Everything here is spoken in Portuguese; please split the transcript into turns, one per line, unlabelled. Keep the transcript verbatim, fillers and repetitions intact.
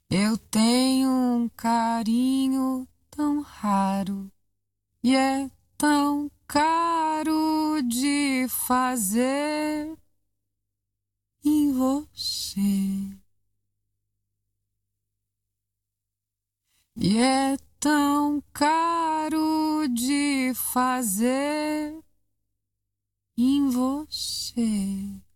Eu tenho um carinho tão raro e é tão caro de fazer em você. E é tão caro de fazer em você.